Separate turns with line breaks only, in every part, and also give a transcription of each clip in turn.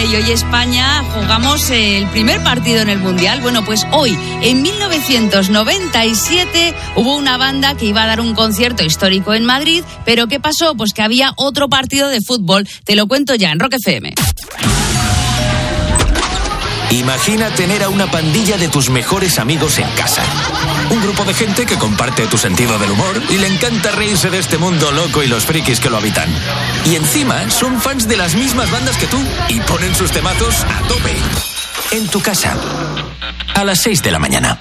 FM y hoy España jugamos el primer partido en el Mundial. Bueno, pues hoy, en 1997, hubo una banda que iba a dar un concierto histórico en Madrid, pero ¿qué pasó? Pues que había otro partido de fútbol. Te lo cuento ya en Rock FM.
Imagina tener a una pandilla de tus mejores amigos en casa. Un grupo de gente que comparte tu sentido del humor y le encanta reírse de este mundo loco y los frikis que lo habitan. Y encima son fans de las mismas bandas que tú y ponen sus temazos a tope. En tu casa, a las 6 de la mañana.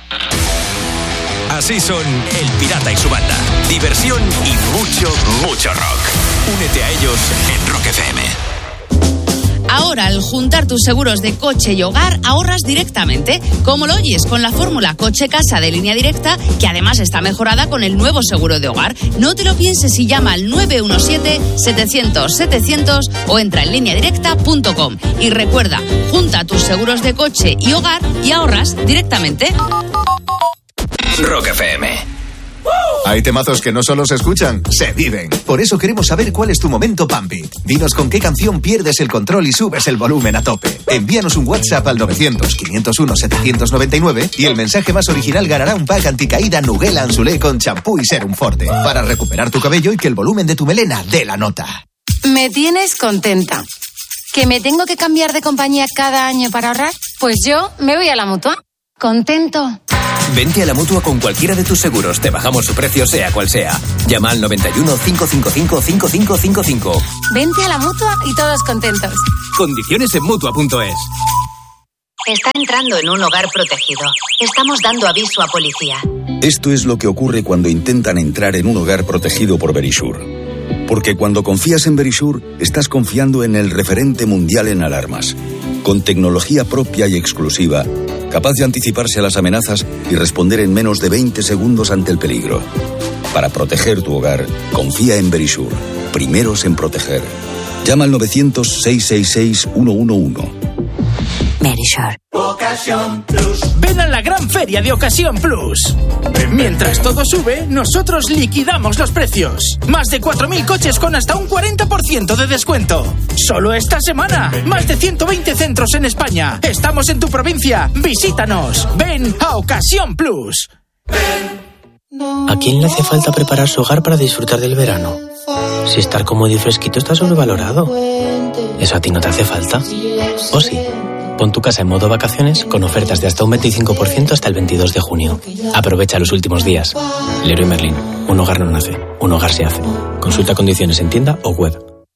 Así son El Pirata y su banda. Diversión y mucho rock. Únete a ellos en Rock FM.
Ahora, al juntar tus seguros de coche y hogar, ahorras directamente. Como lo oyes, con la fórmula Coche-Casa de Línea Directa, que además está mejorada con el nuevo seguro de hogar. No te lo pienses y llama al 917-700-700 o entra en lineadirecta.com. Y recuerda, junta tus seguros de coche y hogar y ahorras directamente.
Rock FM.
Hay temazos que no solo se escuchan, se viven. Por eso queremos saber cuál es tu momento Pampi. Dinos con qué canción pierdes el control y subes el volumen a tope. Envíanos un WhatsApp al 900-501-799 y el mensaje más original ganará un pack anticaída Nugela Anzulé con champú y Serum Forte para recuperar tu cabello y que el volumen de tu melena dé la nota.
Me tienes contenta. ¿Que me tengo que cambiar de compañía cada año para ahorrar? Pues yo me voy a la Mutua. Contento.
Vente a la Mutua con cualquiera de tus seguros. Te bajamos su precio sea cual sea. Llama al 91 555 5555.
Vente a la Mutua y todos contentos.
Condiciones en Mutua.es.
Está entrando en un hogar protegido. Estamos dando aviso a policía.
Esto es lo que ocurre cuando intentan entrar en un hogar protegido por Verisure. Porque cuando confías en Verisure, estás confiando en el referente mundial en alarmas. Con tecnología propia y exclusiva, capaz de anticiparse a las amenazas y responder en menos de 20 segundos ante el peligro. Para proteger tu hogar, confía en Verisure. Primeros en proteger. Llama al 900-666-111.
Verisure.
Ocasión Plus. Ven a la gran feria de Ocasión Plus. Mientras todo sube, nosotros liquidamos los precios. Más de 4.000 coches con hasta un 40% de descuento. Solo esta semana. Más de 120 centros en España. Estamos en tu provincia. Visítanos. Ven a Ocasión Plus.
¿A quién le hace falta preparar su hogar para disfrutar del verano? Si estar cómodo y fresquito está sobrevalorado. ¿Eso a ti no te hace falta? ¿O sí? Pon tu casa en modo vacaciones con ofertas de hasta un 25% hasta el 22 de junio. Aprovecha los últimos días. Leroy Merlin. Un hogar no nace, un hogar se hace. Consulta condiciones en tienda o web.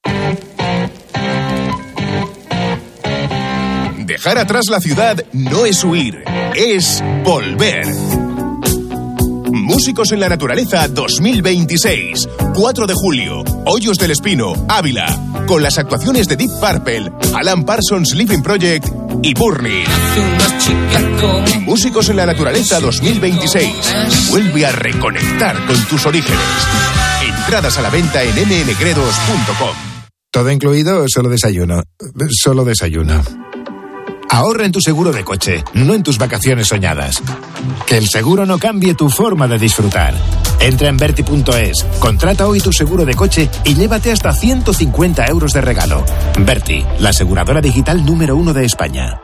Dejar atrás la ciudad no es huir, es volver. Músicos en la Naturaleza 2026. 4 de julio, Hoyos del Espino, Ávila. Con las actuaciones de Deep Purple, Alan Parsons Living Project y Burning. Músicos en la Naturaleza 2026. Vuelve a reconectar con tus orígenes. Entradas a la venta en mmgredos.com.
¿Todo incluido o solo desayuno? Solo desayuno. Ahorra en tu seguro de coche, no en tus vacaciones soñadas. Que el seguro no cambie tu forma de disfrutar. Entra en Verti.es, contrata hoy tu seguro de coche y llévate hasta 150 euros de regalo. Verti, la aseguradora digital número 1 de España.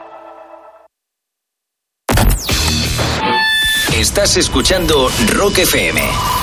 Estás escuchando Rock FM.